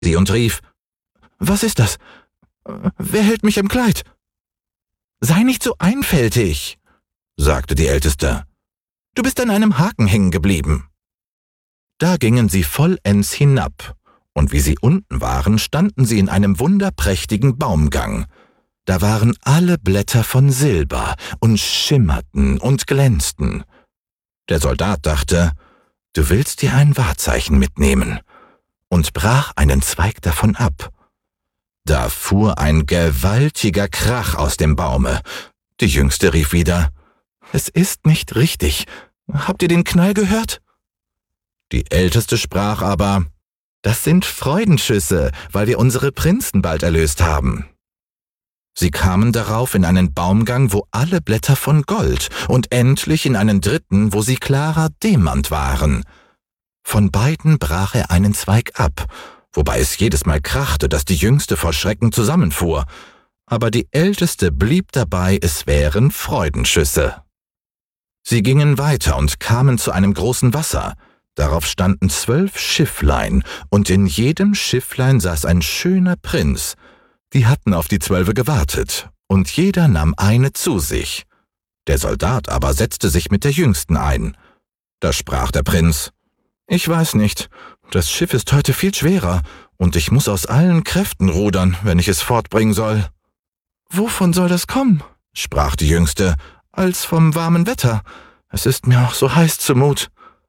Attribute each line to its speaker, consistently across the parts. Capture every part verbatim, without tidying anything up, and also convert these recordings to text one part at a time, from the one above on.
Speaker 1: sie und rief: »Was ist das? Wer hält mich im Kleid?« »Sei nicht so einfältig«, sagte die Älteste. »Du bist an einem Haken hängen geblieben.« Da gingen sie vollends hinab, und wie sie unten waren, standen sie in einem wunderprächtigen Baumgang. Da waren alle Blätter von Silber und schimmerten und glänzten. Der Soldat dachte: »Du willst dir ein Wahrzeichen mitnehmen«, und brach einen Zweig davon ab. Da fuhr ein gewaltiger Krach aus dem Baume. Die Jüngste rief wieder: »Es ist nicht richtig. Habt ihr den Knall gehört?« Die Älteste sprach aber: »Das sind Freudenschüsse, weil wir unsere Prinzen bald erlöst haben.« Sie kamen darauf in einen Baumgang, wo alle Blätter von Gold, und endlich in einen dritten, wo sie klarer Demant waren. Von beiden brach er einen Zweig ab, wobei es jedes Mal krachte, dass die Jüngste vor Schrecken zusammenfuhr. Aber die Älteste blieb dabei, es wären Freudenschüsse. Sie gingen weiter und kamen zu einem großen Wasser. Darauf standen zwölf Schifflein, und in jedem Schifflein saß ein schöner Prinz. Die hatten auf die Zwölfe gewartet, und jeder nahm eine zu sich. Der Soldat aber setzte sich mit der Jüngsten ein. Da sprach der Prinz: »Ich weiß nicht, das Schiff ist heute viel schwerer, und ich muss aus allen Kräften rudern, wenn ich es fortbringen soll.« »Wovon soll das kommen?« sprach die Jüngste. »Als vom warmen Wetter. Es ist mir auch so heiß zumut.«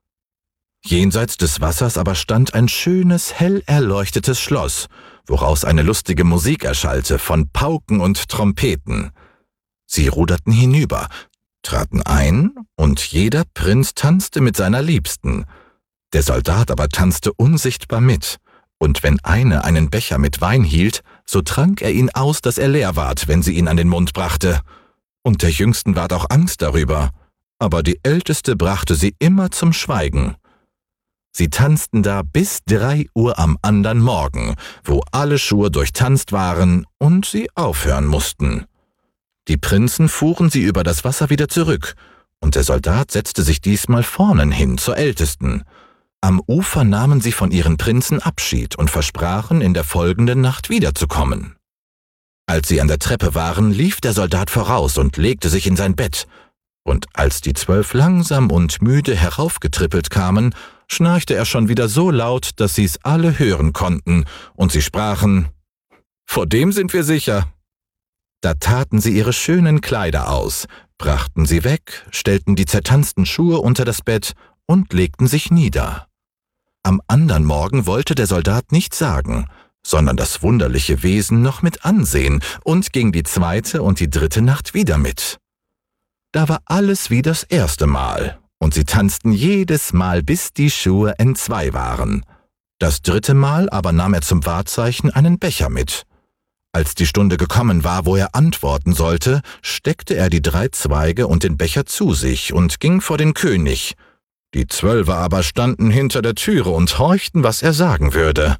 Speaker 1: Jenseits des Wassers aber stand ein schönes, hell erleuchtetes Schloss, woraus eine lustige Musik erschallte von Pauken und Trompeten. Sie ruderten hinüber, traten ein, und jeder Prinz tanzte mit seiner Liebsten. Der Soldat aber tanzte unsichtbar mit, und wenn eine einen Becher mit Wein hielt, so trank er ihn aus, dass er leer ward, wenn sie ihn an den Mund brachte. Und der Jüngsten ward auch Angst darüber, aber die Älteste brachte sie immer zum Schweigen. Sie tanzten da bis drei Uhr am andern Morgen, wo alle Schuhe durchtanzt waren und sie aufhören mussten. Die Prinzen fuhren sie über das Wasser wieder zurück, und der Soldat setzte sich diesmal vornen hin zur Ältesten. Am Ufer nahmen sie von ihren Prinzen Abschied und versprachen, in der folgenden Nacht wiederzukommen. Als sie an der Treppe waren, lief der Soldat voraus und legte sich in sein Bett, und als die Zwölf langsam und müde heraufgetrippelt kamen, schnarchte er schon wieder so laut, dass sie's alle hören konnten, und sie sprachen: »Vor dem sind wir sicher.« Da taten sie ihre schönen Kleider aus, brachten sie weg, stellten die zertanzten Schuhe unter das Bett und legten sich nieder. Am andern Morgen wollte der Soldat nichts sagen, sondern das wunderliche Wesen noch mit ansehen und ging die zweite und die dritte Nacht wieder mit. Da war alles wie das erste Mal, und sie tanzten jedes Mal, bis die Schuhe entzwei waren. Das dritte Mal aber nahm er zum Wahrzeichen einen Becher mit. Als die Stunde gekommen war, wo er antworten sollte, steckte er die drei Zweige und den Becher zu sich und ging vor den König. Die Zwölfe aber standen hinter der Türe und horchten, was er sagen würde.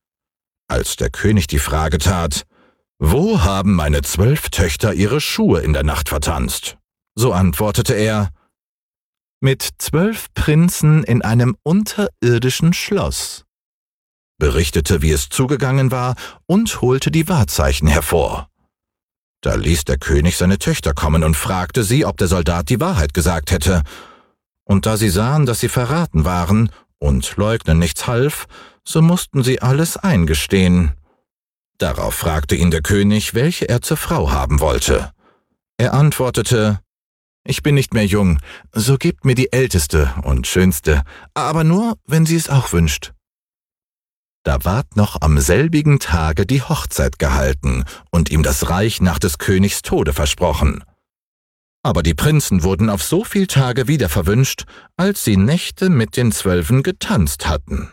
Speaker 1: Als der König die Frage tat: »Wo haben meine zwölf Töchter ihre Schuhe in der Nacht vertanzt?« so antwortete er: »Mit zwölf Prinzen in einem unterirdischen Schloss«, berichtete, wie es zugegangen war, und holte die Wahrzeichen hervor. Da ließ der König seine Töchter kommen und fragte sie, ob der Soldat die Wahrheit gesagt hätte. Und da sie sahen, dass sie verraten waren und Leugnen nichts half, so mussten sie alles eingestehen. Darauf fragte ihn der König, welche er zur Frau haben wollte. Er antwortete: »Ich bin nicht mehr jung, so gebt mir die älteste und schönste, aber nur, wenn sie es auch wünscht.« Da ward noch am selbigen Tage die Hochzeit gehalten und ihm das Reich nach des Königs Tode versprochen. Aber die Prinzen wurden auf so viel Tage wieder verwünscht, als sie Nächte mit den Zwölfen getanzt hatten.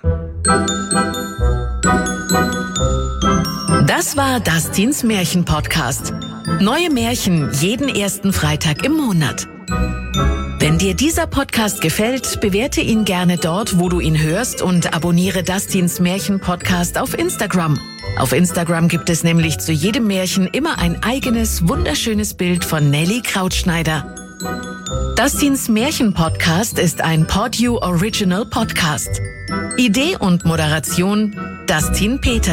Speaker 2: Das war Dustins Märchen-Podcast. Neue Märchen jeden ersten Freitag im Monat. Wenn dir dieser Podcast gefällt, bewerte ihn gerne dort, wo du ihn hörst, und abonniere Dustins Märchen-Podcast auf Instagram. Auf Instagram gibt es nämlich zu jedem Märchen immer ein eigenes, wunderschönes Bild von Nelly Krautschneider. Dustins Märchen-Podcast ist ein PodU Original Podcast. Idee und Moderation Dustin Peter.